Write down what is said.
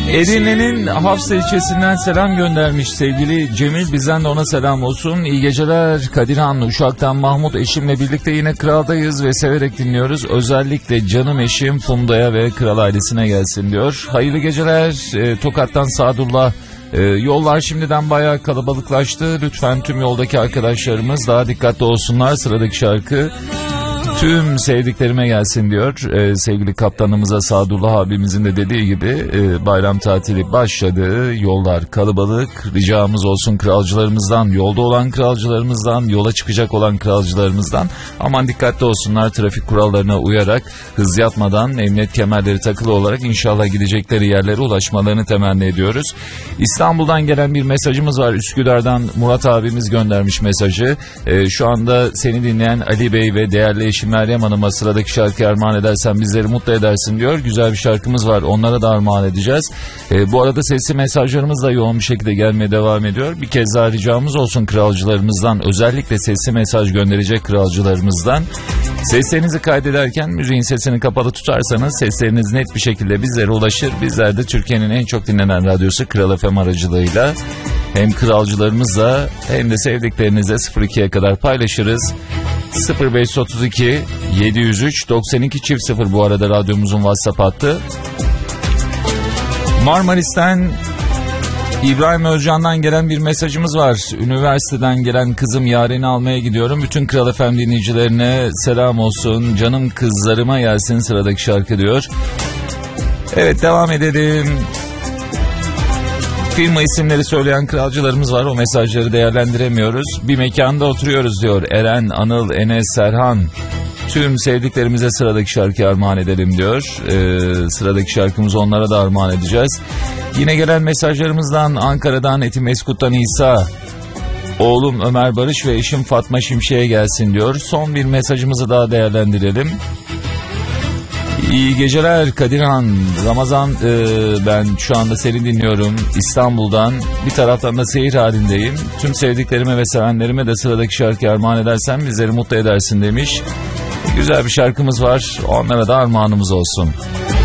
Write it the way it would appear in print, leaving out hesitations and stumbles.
Edirne'nin Hafsa ilçesinden selam göndermiş sevgili Cemil. Bizden de ona selam olsun. İyi geceler Kadirhan. Uşak'tan Mahmut eşimle birlikte yine Kral'dayız ve severek dinliyoruz. Özellikle canım eşim Funda'ya ve Kral ailesine gelsin diyor. Hayırlı geceler. Tokat'tan Sadullah. Yollar şimdiden bayağı kalabalıklaştı. Lütfen tüm yoldaki arkadaşlarımız daha dikkatli olsunlar. Sıradaki şarkı tüm sevdiklerime gelsin diyor. Sevgili kaptanımıza Sadullah abimizin de dediği gibi bayram tatili başladı. Yollar kalabalık. Ricamız olsun kralcılarımızdan, yolda olan kralcılarımızdan, yola çıkacak olan kralcılarımızdan aman dikkatli olsunlar, trafik kurallarına uyarak, hız yapmadan, emniyet kemerleri takılı olarak inşallah gidecekleri yerlere ulaşmalarını temenni ediyoruz. İstanbul'dan gelen bir mesajımız var. Üsküdar'dan Murat abimiz göndermiş mesajı. Şu anda seni dinleyen Ali Bey ve değerli eşim Meryem Hanım'a sıradaki şarkıyı armağan edersen bizleri mutlu edersin diyor. Güzel bir şarkımız var. Onlara da armağan edeceğiz. Bu arada sesli mesajlarımız da yoğun bir şekilde gelmeye devam ediyor. Bir kez daha ricamız olsun kralcılarımızdan, özellikle sesli mesaj gönderecek kralcılarımızdan. Seslerinizi kaydederken müziğin sesini kapalı tutarsanız sesleriniz net bir şekilde bizlere ulaşır. Bizler de Türkiye'nin en çok dinlenen radyosu Kral FM aracılığıyla hem kralcılarımızla hem de sevdiklerinizle 02'ye kadar paylaşırız. 0532 703 92 0 bu arada radyomuzun WhatsApp hattı. Marmaris'ten İbrahim Özcan'dan gelen bir mesajımız var. Üniversiteden gelen kızım Yaren'i almaya gidiyorum. Bütün Kral FM dinleyicilerine selam olsun. Canım kızlarıma gelsin sıradaki şarkı diyor. Evet, devam edelim. Firma isimleri söyleyen kralcılarımız var. O mesajları değerlendiremiyoruz. Bir mekanda oturuyoruz diyor. Eren, Anıl, Enes, Serhan. Tüm sevdiklerimize sıradaki şarkıyı armağan edelim diyor. Sıradaki şarkımızı onlara da armağan edeceğiz. Yine gelen mesajlarımızdan Ankara'dan Etimeskut'tan İsa. Oğlum Ömer Barış ve eşim Fatma Şimşek'e gelsin diyor. Son bir mesajımızı daha değerlendirelim. İyi geceler Kadirhan. Ramazan, ben şu anda seni dinliyorum İstanbul'dan. Bir taraftan da seyir halindeyim. Tüm sevdiklerime ve sevenlerime de sıradaki şarkıyı armağan edersen bizleri mutlu edersin demiş. Güzel bir şarkımız var. Onlara da armağanımız olsun.